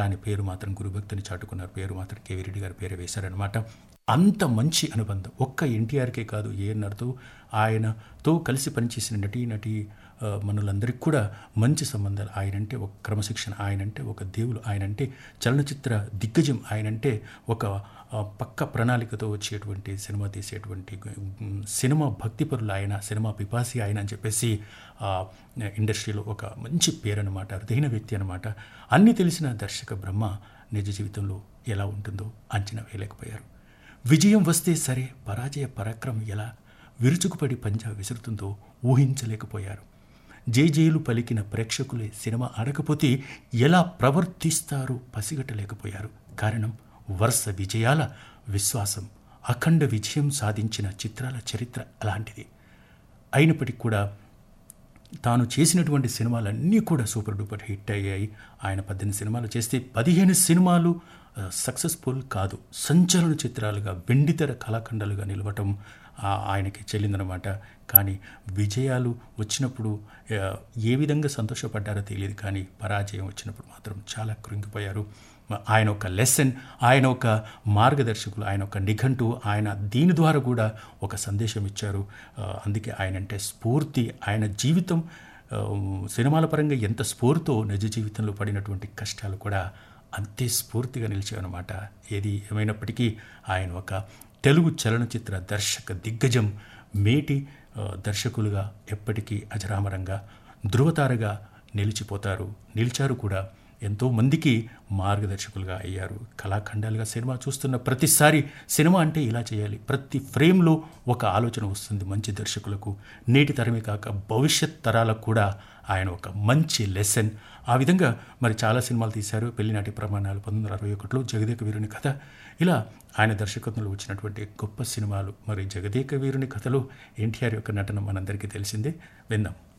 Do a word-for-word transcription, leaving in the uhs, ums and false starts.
కానీ పేరు మాత్రం గురుభక్తిని చాటుకున్నారు. పేరు మాత్రం కేవీ రెడ్డి గారి పేరు వేశారనమాట. అంత మంచి అనుబంధం ఒక్క ఎన్టీఆర్కే కాదు, ఏఎన్ఆర్తో ఆయనతో కలిసి పనిచేసిన నటీ నటీ మనులందరికీ కూడా మంచి సంబంధాలు. ఆయనంటే ఒక క్రమశిక్షణ, ఆయనంటే ఒక దేవుడు, ఆయనంటే చలనచిత్ర దిగ్గజం, ఆయనంటే ఒక పక్క ప్రణాళికతో వచ్చేటువంటి సినిమా తీసేటువంటి సినిమా భక్తిపరులు ఆయన, సినిమా పిపాసి ఆయన అని చెప్పేసి ఇండస్ట్రీలో ఒక మంచి పేరు అనమాట, అరుదైన వ్యక్తి అనమాట. అన్నీ తెలిసిన దర్శక బ్రహ్మ నిజ జీవితంలో ఎలా ఉంటుందో అంచనా వేయలేకపోయారు. విజయం వస్తే సరే, పరాజయ పరాక్రమం ఎలా విరుచుకుపడి పంజా విసురుతుందో ఊహించలేకపోయారు. జేజేలు పలికిన ప్రేక్షకులే సినిమా ఆడకపోతే ఎలా ప్రవర్తిస్తారో పసిగట్టలేకపోయారు. కారణం వరుస విజయాల విశ్వాసం, అఖండ విజయం సాధించిన చిత్రాల చరిత్ర అలాంటిది. అయినప్పటికీ కూడా తాను చేసినటువంటి సినిమాలన్నీ కూడా సూపర్ డూపర్ హిట్ అయ్యాయి. ఆయన పద్దెనిమిది సినిమాలు చేస్తే పదిహేను సినిమాలు సక్సెస్ఫుల్ కాదు, సంచలన చిత్రాలుగా వెండితెర కళాఖండాలుగా నిలవటం ఆయనకి చెల్లిందనమాట. కానీ విజయాలు వచ్చినప్పుడు ఏ విధంగా సంతోషపడ్డారో తెలియదు, కానీ పరాజయం వచ్చినప్పుడు మాత్రం చాలా కృంగిపోయారు. ఆయన ఒక లెసన్, ఆయన ఒక మార్గదర్శకులు, ఆయన ఒక నిఘంటు, ఆయన దీని ద్వారా కూడా ఒక సందేశం ఇచ్చారు. అందుకే ఆయన అంటే స్ఫూర్తి. ఆయన జీవితం సినిమాల పరంగా ఎంత స్ఫూర్తో నిజ జీవితంలో పడినటువంటి కష్టాలు కూడా అంతే స్ఫూర్తిగా నిలిచాయన్నమాట. ఏది ఏమైనప్పటికీ ఆయన ఒక తెలుగు చలనచిత్ర దర్శక దిగ్గజం, మేటి దర్శకులుగా ఎప్పటికీ అజరామరంగా ధృవతారగా నిలిచిపోతారు, నిలిచారు కూడా. ఎంతోమందికి మార్గదర్శకులుగా అయ్యారు. కళాఖండాలుగా సినిమా చూస్తున్న ప్రతిసారి సినిమా అంటే ఇలా చేయాలి, ప్రతి ఫ్రేమ్లో ఒక ఆలోచన వస్తుంది మంచి దర్శకులకు. నేటి తరమే కాక భవిష్యత్ తరాలకు కూడా ఆయన ఒక మంచి లెసన్. ఆ విధంగా మరి చాలా సినిమాలు తీశారు. పెళ్లినాటి ప్రమాణాలు, పంతొమ్మిది వందల అరవై ఒకటిలో జగదేక వీరుని కథ, ఇలా ఆయన దర్శకత్వంలో వచ్చినటువంటి గొప్ప సినిమాలు. మరి జగదేక వీరుని కథలో ఎన్టీఆర్ యొక్క నటన మనందరికీ తెలిసిందే. విందాం.